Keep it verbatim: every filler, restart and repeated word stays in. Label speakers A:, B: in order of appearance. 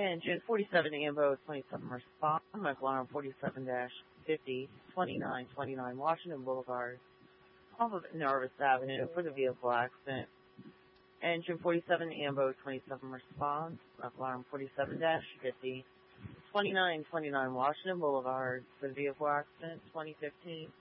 A: Engine forty-seven Ambo twenty-seven response. McLaren forty-seven fifty twenty-nine twenty-nine Washington Boulevard off of Nervous Avenue for the vehicle accident. Engine forty-seven Ambo twenty-seven response. McLaren forty-seven fifty twenty-nine twenty-nine Washington Boulevard for the vehicle accident twenty fifteen